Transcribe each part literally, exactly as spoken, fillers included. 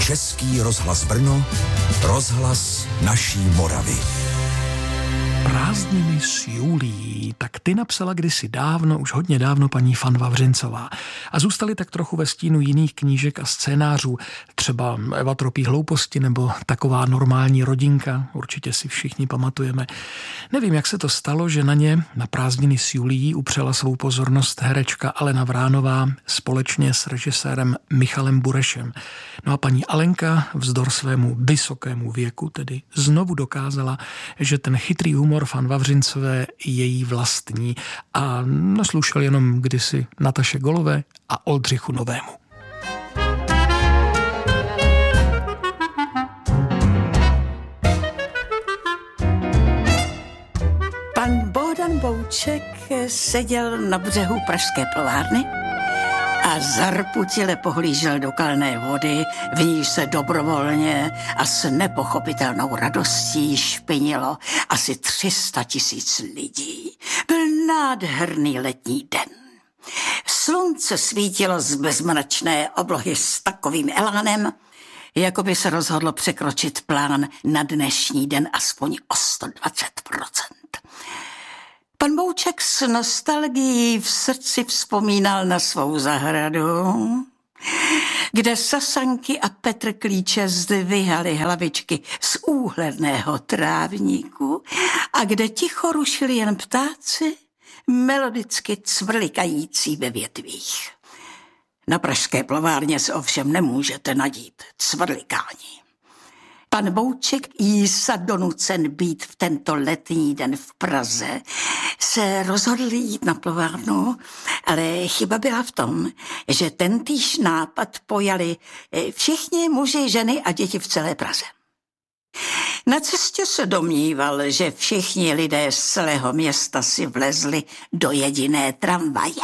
Český rozhlas Brno, rozhlas naší Moravy. Prázdniny s Julií, tak ty napsala kdysi dávno, už hodně dávno paní Fan Vavřincová. A zůstaly tak trochu ve stínu jiných knížek a scénářů, třeba Eva tropí hlouposti nebo Taková normální rodinka, určitě si všichni pamatujeme. Nevím, jak se to stalo, že na ně, na Prázdniny s Julií, upřela svou pozornost herečka Alena Vránová společně s režisérem Michalem Burešem. No a paní Alenka vzdor svému vysokému věku tedy znovu dokázala, že ten chytrý humor Fan Vavřincové je jí vlastní a naslušel jenom kdysi Nataše Golové a Oldřichu Novému. Pan Bohdan Bouček seděl na břehu pražské plovárny a zarputile pohlížel do kalné vody, v níž se dobrovolně a s nepochopitelnou radostí špinilo asi tři sta tisíc lidí. Byl nádherný letní den. Slunce svítilo z bezmračné oblohy s takovým elánem, jako by se rozhodlo překročit plán na dnešní den aspoň o sto dvacet procent. Pan Bouček s nostalgií v srdci vzpomínal na svou zahradu, kde sasanky a Petr Klíče zdvihaly hlavičky z úhledného trávníku a kde ticho rušili jen ptáci, melodicky cvrlikající ve větvích. Na pražské plovárně se ovšem nemůžete nadít cvrlikání. Pan Bouček, jísa donucen být v tento letní den v Praze, se rozhodl jít na plovárnu, ale chyba byla v tom, že tentýž nápad pojali všichni muži, ženy a děti v celé Praze. Na cestě se domníval, že všichni lidé z celého města si vlezli do jediné tramvaje.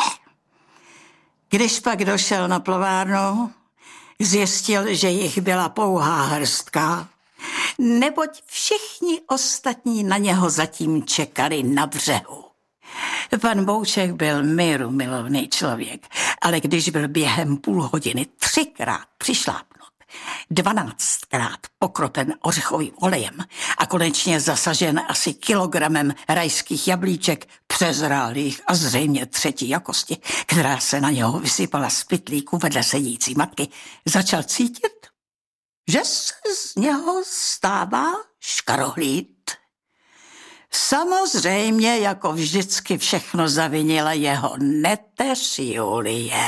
Když pak došel na plovárnu, zjistil, že jich byla pouhá hrstka, neboť všichni ostatní na něho zatím čekali na břehu. Pan Bouček byl míru milovný člověk, ale když byl během půl hodiny třikrát přišlápnut, dvanáctkrát pokropen ořechovým olejem a konečně zasažen asi kilogramem rajských jablíček přezrálých a zřejmě třetí jakosti, která se na něho vysypala z pytlíku vedle sedící matky, začal cítit, že se z něho stává škarohlíd. Samozřejmě jako vždycky všechno zavinila jeho neteř Julie.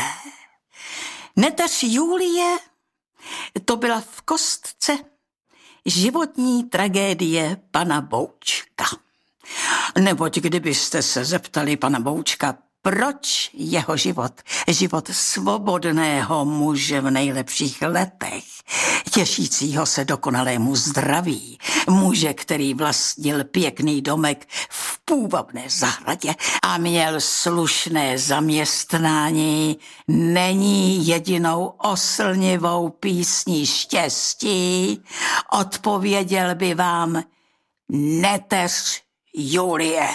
Neteř Julie to byla v kostce životní tragédie pana Boučka. Neboť kdybyste se zeptali pana Boučka, proč jeho život, život svobodného muže v nejlepších letech, těšícího se dokonalému zdraví, muže, který vlastnil pěkný domek v půvabné zahradě a měl slušné zaměstnání, není jedinou oslnivou písní štěstí, odpověděl by vám neteř Julie.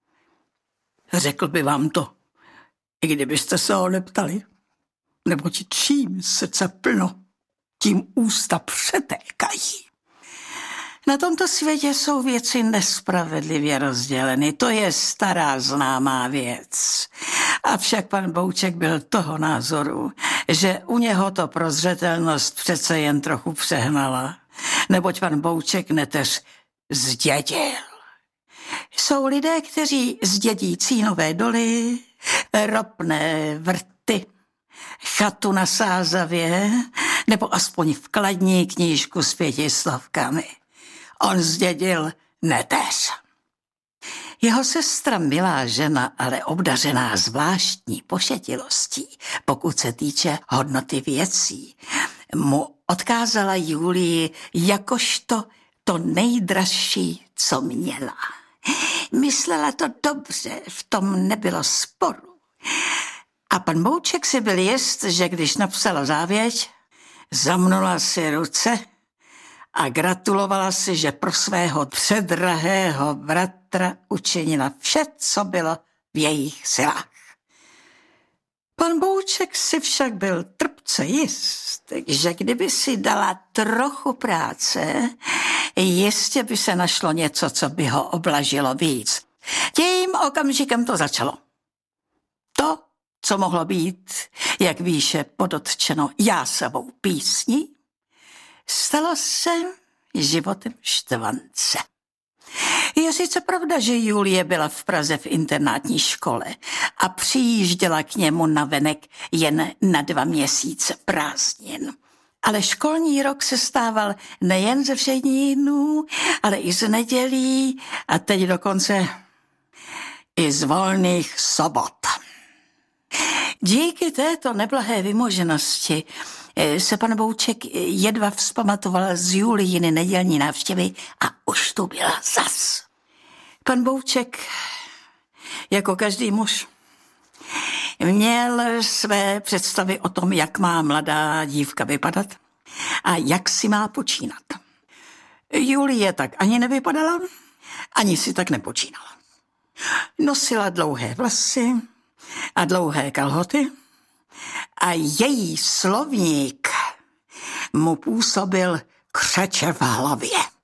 Řekl by vám to, i kdybyste se ho neptali, neboť čím srdce plno, tím ústa přetékají. Na tomto světě jsou věci nespravedlivě rozděleny, to je stará známá věc. Avšak pan Bouček byl toho názoru, že u něho to prozřetelnost přece jen trochu přehnala, neboť pan Bouček neteř zdědil. Jsou lidé, kteří zdědí cínové doly, ropné vrty, chatu na Sázavě nebo aspoň vkladní knížku s pětistovkami. On zdědil neteř. Jeho sestra, milá žena, ale obdařená zvláštní pošetilostí, pokud se týče hodnoty věcí, mu odkázala Julii jakožto to nejdražší, co měla. Myslela to dobře, v tom nebylo sporu. A pan Bouček si byl jist, že když napsala závěť, zamnula si ruce a gratulovala si, že pro svého předrahého bratra učinila vše, co bylo v jejich silách. Pan Bouček si však byl trpce jist, že kdyby si dala trochu práce, jistě by se našlo něco, co by ho oblažilo víc. Tím okamžikem to začalo. To, co mohlo být, jak výše podotčeno jásavou písní, stalo se životem Štvance. Je sice pravda, že Julie byla v Praze v internátní škole a přijížděla k němu navenek jen na dva měsíce prázdnin. Ale školní rok se stával nejen ze všedních dnů, ale i z nedělí a teď dokonce i z volných sobot. Díky této neblahé vymoženosti se pan Bouček jedva vzpamatoval z Julijiny nedělní návštěvy a už tu byla zas. Pan Bouček, jako každý muž, měl své představy o tom, jak má mladá dívka vypadat a jak si má počínat. Julie tak ani nevypadala, ani si tak nepočínala. Nosila dlouhé vlasy a dlouhé kalhoty a její slovník mu působil křeče v hlavě.